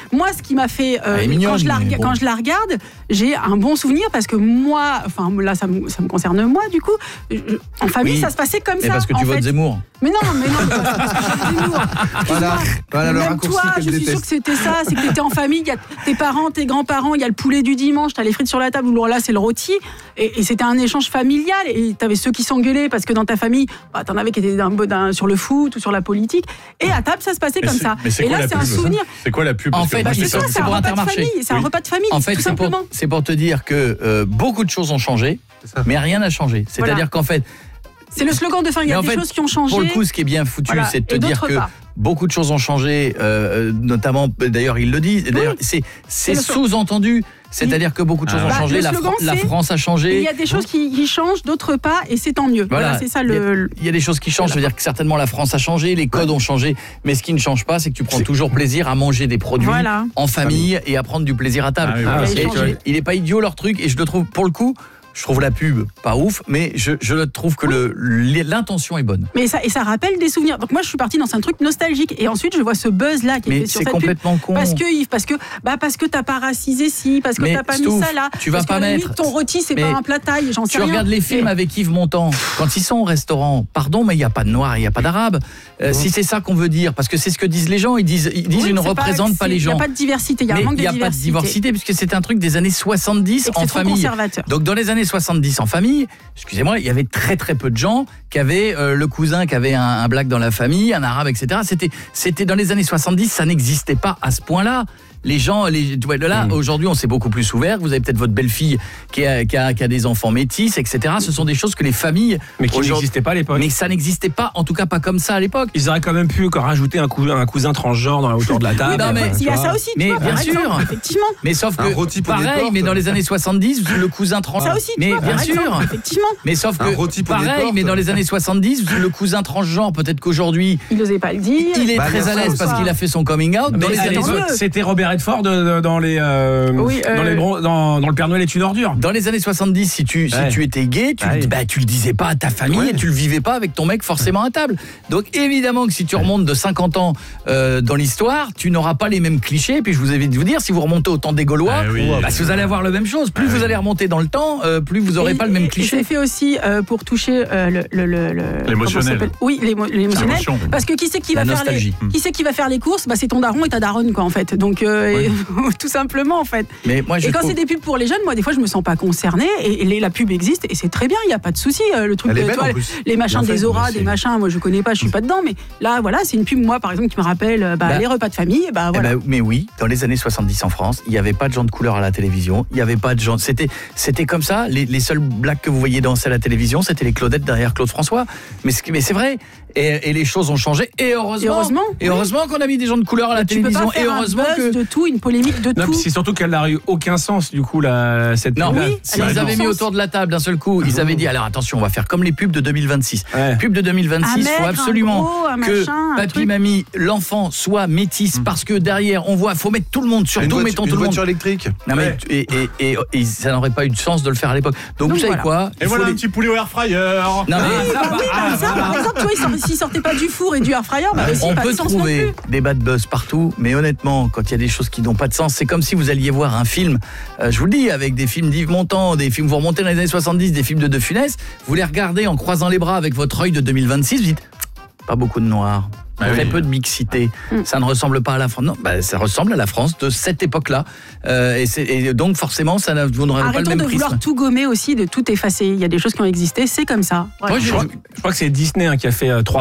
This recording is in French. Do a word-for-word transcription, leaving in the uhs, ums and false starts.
moi, ce qui m'a fait euh, mignonne, quand, je la, bon. quand je la regarde, j'ai un bon souvenir parce que moi, enfin là, ça me, ça me concerne moi du coup. Je, en famille, Oui, ça se passait comme mais ça. parce que en tu votes fait. Zemmour. Mais non, mais non, mais parce que j'aime Zemmour. Voilà, voilà le Même raccourci toi, qu'elle je suis déteste. sûre que c'était ça, c'est que t'étais en famille, il y a tes parents, tes grands-parents, il y a le poulet du dimanche, t'as les frites sur la table, ou là c'est le rôti, et, et c'était un échange familial, et t'avais ceux qui s'engueulaient parce que dans ta famille, bah, t'en avais qui étaient d'un, d'un, sur le foot ou sur la politique, et à table ça se passait Mais comme c'est- ça. mais c'est Et quoi là la c'est pub, un ça souvenir. C'est quoi la pub? En Parce que fait, moi, Bah, je c'est sais ça, pas. c'est c'est un pour repas de Intermarché. famille, c'est un Oui. repas de famille, En fait, tout c'est pour, simplement. c'est pour te dire que euh, beaucoup de choses ont changé, ça. mais rien n'a changé. C'est-à-dire Voilà. qu'en fait, C'est le slogan de fin, il y Mais a en des fait, choses qui ont changé. pour le coup, ce qui est bien foutu, Voilà. c'est de te Et dire d'autres que pas. beaucoup de choses ont changé, euh, notamment, d'ailleurs, il le dit, d'ailleurs, c'est, c'est le slogan. sous-entendu. C'est-à-dire que beaucoup de choses Ah. ont Bah, changé, le la, slogan, Fran- la c'est- France a Et changé. il y a des choses qui, qui changent, d'autres pas, et c'est tant mieux. Voilà, c'est ça il y a- le. Il y a des choses qui changent, c'est-à-dire que certainement la France a changé, les codes ont changé, mais ce qui ne change pas, c'est que tu prends toujours plaisir à manger des produits Voilà. en famille et à prendre du plaisir à table. Ah oui, voilà, Et c'est changé. il n'est pas idiot leur truc, et je le trouve, pour le coup, je trouve la pub pas ouf, mais je, je trouve que le, l'intention est bonne. Mais ça, et ça rappelle des souvenirs. Donc moi, je suis partie dans un truc nostalgique. Et ensuite, je vois ce buzz-là qui est Mais fait sur c'est cette pub. complètement con. Parce que, Yves, parce que, bah, parce que t'as pas racisé ci, parce que Mais t'as pas Stouff, mis ça là. tu vas parce pas qu'à la mettre- limite, ton rôti, c'est Mais pas un plat taille, j'en sais Tu rien. regardes les films Et- avec Yves Montand, quand ils sont au restaurant, pardon, mais il n'y a pas de noir, il n'y a pas d'arabe. Euh, si c'est ça qu'on veut dire, parce que c'est ce que disent les gens, ils disent, ils disent Oui, ils ne c'est représentent pas, c'est- les Il gens. n'y a pas de diversité, il y a Mais un manque il n'y a de pas de diversité. diversité, puisque c'est un truc des années soixante-dix Et que en c'est trop famille. conservateur. Donc dans les années soixante-dix en famille, excusez-moi, il y avait très très peu de gens qui avaient euh, le cousin qui avait un, un black dans la famille, un arabe, et cetera. C'était, c'était dans les années soixante-dix, ça n'existait pas à ce point-là. Les gens, les, ouais, là, mmh. aujourd'hui, on s'est beaucoup plus ouvert. Vous avez peut-être votre belle-fille qui a, qui, a, qui a des enfants métis, et cetera. Ce sont des choses que les familles... Mais qui n'existaient pas à l'époque. Mais ça n'existait pas, en tout cas pas comme ça à l'époque. Ils auraient quand même pu encore rajouter un cousin, un cousin transgenre dans la hauteur de la table. Oui, non, mais- Il y a ça aussi, tu Mais vois, bien par sûr. exemple, effectivement. Mais sauf Un que, rôti pour des pareil, portes. mais dans les années soixante-dix, le cousin trans... Ça aussi, tu mais vois, bien par sûr. exemple, effectivement. Mais sauf Un que, rôti pour des pareil, portes. mais dans les années soixante-dix, le cousin transgenre, peut-être qu'aujourd'hui, Il n'osait pas le dire. il est Bah, très bien à l'aise sûr. parce qu'il a fait son coming out. Mais Dans les à années l'époque, mieux. c'était Robert Redford euh, dans les euh, Oui, euh, dans les bron- dans, dans le Père Noël est une ordure. Dans les années soixante-dix, si tu, Ouais. si tu étais gay, tu, Ouais. bah, tu le disais pas à ta famille Ouais. et tu le vivais pas avec ton mec forcément à table. Donc évidemment que si tu remontes de cinquante ans euh, dans l'histoire, tu n'auras pas les mêmes clichés. Et puis je vous évite de vous dire, si vous remontez au temps des Gaulois, Ah oui. bah, si vous allez avoir la même chose. Plus vous allez remonter dans le temps, euh, plus vous aurez Et- pas le même et- et cliché. c'est fait aussi euh, pour toucher euh, le, le, le, le- L'émotionnel. comment ça s'appelle Oui, l'émo- l'émotionnel. L'émotion. Parce que qui c'est qui La va faire les, nostalgie. qui c'est qui va faire les courses Bah c'est ton daron et ta daronne quoi en fait. Donc euh, et- tout simplement en fait. Mais moi, je Et quand trouve- c'est des pubs pour les jeunes, moi des fois je me sens pas concernée et, et les- la pub existe et c'est très bien, il y a pas de souci. euh, Le truc Elle est de belle, toi, en les- plus. les machins Bien fait, des auras, merci. des machins, moi je connais pas, je suis pas dedans, mais là voilà c'est une pub moi par exemple qui me rappelle euh, bah, Bah, les repas de famille. Et bah Eh voilà. ben, mais oui, dans les années soixante-dix en France, il n'y avait pas de gens de couleur à la télévision. Il n'y avait pas de gens. C'était, c'était comme ça. Les, les seuls blacks que vous voyiez danser à la télévision, c'était les Claudettes derrière Claude François. Mais, ce qui- mais c'est vrai. Et, et les choses ont changé. Et heureusement. Et heureusement, Et oui. heureusement qu'on a mis des gens de couleur à la Tu peux télévision. pas faire Et un heureusement buzz que. de tout, une polémique de Non, tout. puis c'est surtout qu'elle n'a eu aucun sens du coup la, cette Non, pub-là. Oui, s'ils elle a avaient du mis sens. autour de la table d'un seul coup, ils avaient dit alors attention, on va faire comme les pubs de deux mille vingt-six. Ouais. Pub de deux mille vingt-six, Un il faut mec, un absolument gros, un que machin, un papy, truc. mamie, l'enfant soit métis parce que derrière, on voit, faut mettre tout le monde, Une, surtout voiture, mettons une tout le monde. voiture électrique. Non, mais, Ouais. et, et, et, et ça n'aurait pas eu de sens de le faire à l'époque. Donc, Donc, vous savez voilà. quoi Et Il faut voilà les- un petit poulet au air fryer. Non, mais Oui, bah oui, bah, ça, par exemple, tu vois, ils sortent- s'ils sortaient pas du four et du air fryer, bah, aussi, on pas peut de sens trouver non plus. des bad buzz partout, mais honnêtement, quand il y a des choses qui n'ont pas de sens, c'est comme si vous alliez voir un film, euh, je vous le dis, avec des films d'Yves Montand, des films, vous remontez dans les années soixante-dix, des films de De Funès, vous les regardez en croisant les bras avec votre œil de deux mille vingt-six, vous dites, pas beaucoup de noirs. Ah Très oui. peu de mixité. Mm. Ça ne ressemble pas à la France. Non, bah, ça ressemble à la France de cette époque-là. Euh, et, c'est- et donc, forcément, ça n'a- vous n'aurez pas le Arrêtons même de prisme. vouloir tout gommer aussi, de tout effacer. Il y a des choses qui ont existé, c'est comme ça. Voilà. Moi, Je je- crois, je crois que c'est Disney hein, qui a fait euh, trois